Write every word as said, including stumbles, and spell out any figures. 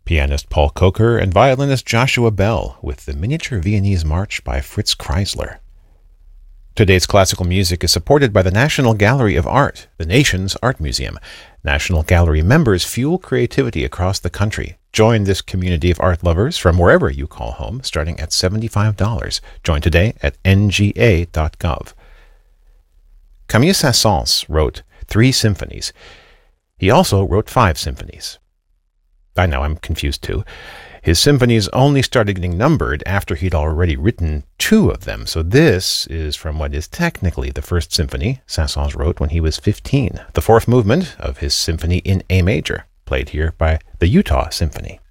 Pianist Paul Kocher and violinist Joshua Bell with the Miniature Viennese March by Fritz Kreisler. Today's classical music is supported by the National Gallery of Art, the nation's art museum. National Gallery members fuel creativity across the country. Join this community of art lovers from wherever you call home, starting at seventy-five dollars. Join today at n g a dot gov. Camille Saint-Saëns wrote three symphonies. He also wrote five symphonies. I know, I'm confused too. His symphonies only started getting numbered after he'd already written two of them, so this is from what is technically the first symphony Saint-Saëns wrote when he was fifteen, the fourth movement of his symphony in A major, played here by the Utah Symphony.